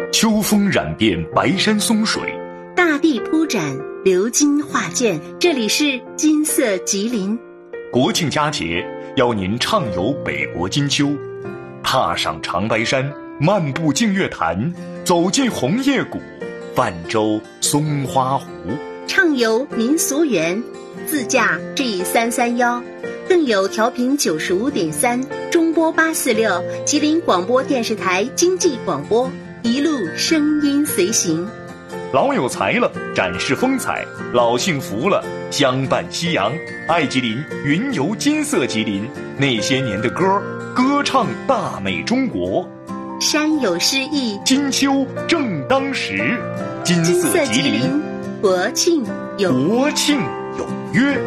秋风染遍白山松水， 大地铺展鎏金画卷。这里是金色吉林。 国庆佳节，邀您畅游北国金秋，踏上长白山，漫步净月潭，走进红叶谷，泛舟松花湖， 畅游民俗园，自驾 G331，更有调频95.3、中波846、吉林广播电视台经济广播，一路声音随行。 老有才了，展示风采；老幸福了，相伴夕阳。爱吉林，云游金色吉林，那些年的歌，歌唱大美中国。 山有诗意， 金秋正当时。金色吉林， 国庆有约。